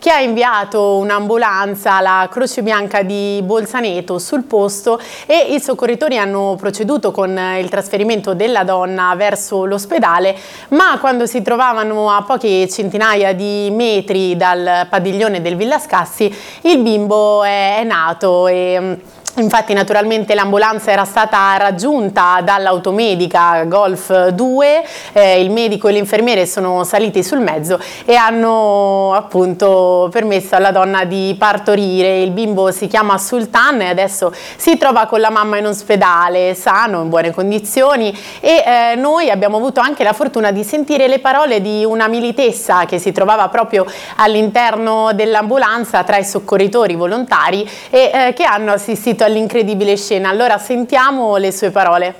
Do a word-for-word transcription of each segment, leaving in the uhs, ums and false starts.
che ha inviato un'ambulanza, la Croce Bianca di Bolzaneto, sul posto, e i soccorritori hanno proceduto con il trasferimento della donna verso l'ospedale, ma quando si trovavano a poche centinaia di metri dal padiglione del Villa Scassi il bimbo è, è nato e infatti naturalmente l'ambulanza era stata raggiunta dall'automedica Golf due, eh, il medico e l'infermiere sono saliti sul mezzo e hanno appunto permesso alla donna di partorire. Il bimbo si chiama Sultan e adesso si trova con la mamma in ospedale, sano, in buone condizioni, e eh, noi abbiamo avuto anche la fortuna di sentire le parole di una militessa che si trovava proprio all'interno dell'ambulanza tra i soccorritori volontari e eh, che hanno assistito all'incredibile scena. Allora sentiamo le sue parole.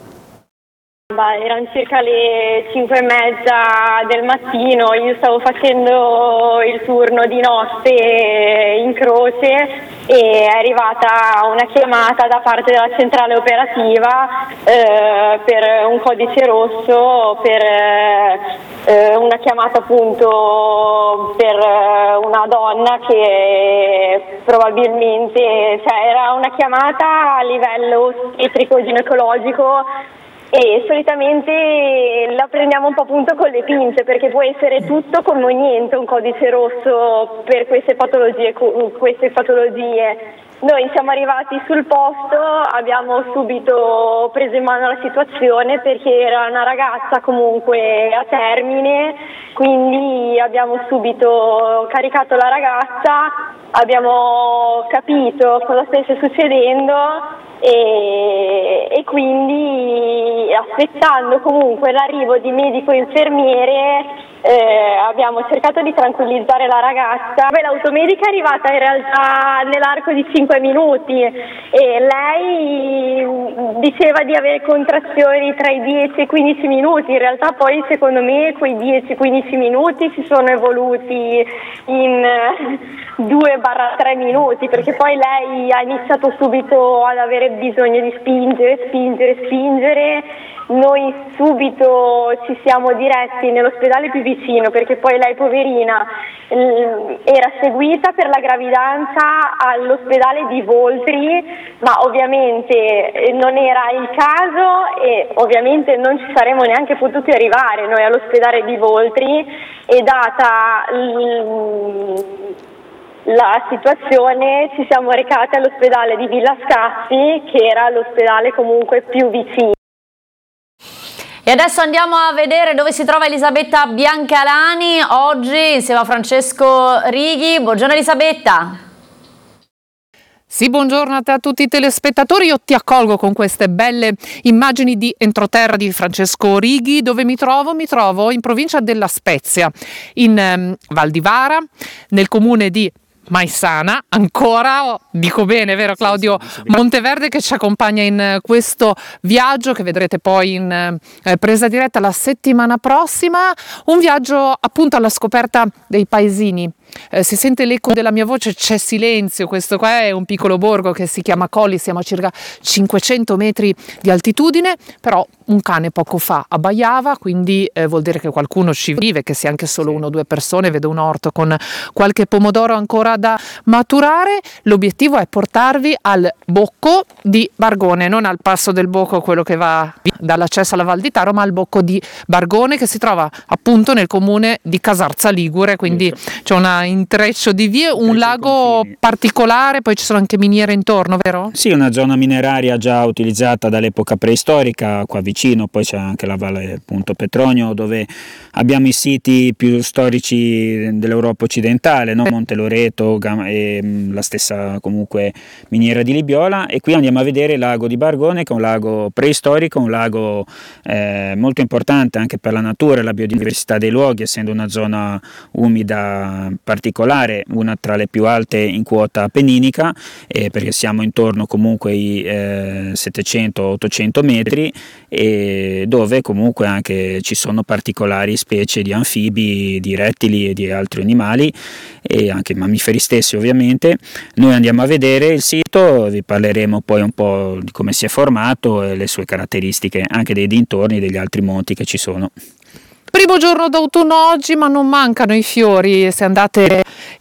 Erano circa le cinque e mezza del mattino, io stavo facendo il turno di notte in Croce e è arrivata una chiamata da parte della centrale operativa eh, per un codice rosso, per eh, una chiamata appunto per una donna che probabilmente, cioè era una chiamata a livello ostetrico ginecologico. E solitamente la prendiamo un po' appunto con le pinze, perché può essere tutto come niente un codice rosso per queste patologie, queste patologie. Noi siamo arrivati sul posto, abbiamo subito preso in mano la situazione perché era una ragazza comunque a termine, quindi abbiamo subito caricato la ragazza, abbiamo capito cosa stesse succedendo e, e quindi aspettando comunque l'arrivo di medico e infermiere eh, abbiamo cercato di tranquillizzare la ragazza. L'automedica è arrivata in realtà nell'arco di cinque minuti e lei diceva di avere contrazioni tra i dieci e i quindici minuti, in realtà poi secondo me quei dieci quindici minuti si sono evoluti in due tre minuti, perché poi lei ha iniziato subito ad avere bisogno di spingere, spingere, spingere. Noi subito ci siamo diretti nell'ospedale più vicino, perché poi lei poverina era seguita per la gravidanza all'ospedale di Voltri, ma ovviamente non era il caso e ovviamente non ci saremmo neanche potuti arrivare noi all'ospedale di Voltri, e data la situazione ci siamo recati all'ospedale di Villa Scassi, che era l'ospedale comunque più vicino. E adesso andiamo a vedere dove si trova Elisabetta Biancalani oggi insieme a Francesco Righi. Buongiorno Elisabetta. Sì, buongiorno a te, a tutti i telespettatori. Io ti accolgo con queste belle immagini di entroterra di Francesco Righi. Dove mi trovo? Mi trovo in provincia della Spezia, in um, Val di Vara, nel comune di Maisana, ancora, dico bene, vero Claudio Monteverde, che ci accompagna in questo viaggio che vedrete poi in eh, presa diretta la settimana prossima, un viaggio appunto alla scoperta dei paesini. Eh, si sente l'eco della mia voce, c'è silenzio. Questo qua è un piccolo borgo che si chiama Colli, siamo a circa cinquecento metri di altitudine, però un cane poco fa abbaiava, quindi eh, vuol dire che qualcuno ci vive, che sia anche solo uno o due persone. Vedo un orto con qualche pomodoro ancora da maturare. L'obiettivo è portarvi al Bocco di Bargone, non al Passo del Bocco, quello che va dall'accesso alla Val di Taro, ma al Bocco di Bargone, che si trova appunto nel comune di Casarza Ligure, quindi c'è una intreccio di vie, un lago particolare, poi ci sono anche miniere intorno, vero? Sì, una zona mineraria già utilizzata dall'epoca preistorica, qua vicino. Poi c'è anche la Valle appunto Petronio, dove abbiamo i siti più storici dell'Europa occidentale, no? Monte Loreto e la stessa comunque miniera di Libiola, e qui andiamo a vedere il lago di Bargone, che è un lago preistorico, un lago eh, molto importante anche per la natura e la biodiversità dei luoghi, essendo una zona umida particolare, una tra le più alte in quota appenninica, eh, perché siamo intorno comunque ai eh, settecento ottocento metri, e dove comunque anche ci sono particolari specie di anfibi, di rettili e di altri animali, e anche mammiferi stessi ovviamente. Noi andiamo a vedere il sito, vi parleremo poi un po' di come si è formato e le sue caratteristiche, anche dei dintorni, degli altri monti che ci sono. Primo giorno d'autunno oggi, ma non mancano i fiori. Se andate